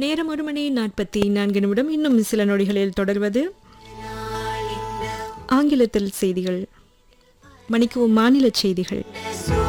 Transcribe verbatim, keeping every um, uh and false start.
நேரம் ஒரு மணி நாற்பத்தி நான்கு நிமிடம். இன்னும் சில நொடிகளில் தொடர்வது ஆங்கிலத்தில் செய்திகள். மணிக்கு மாநில செய்திகள்.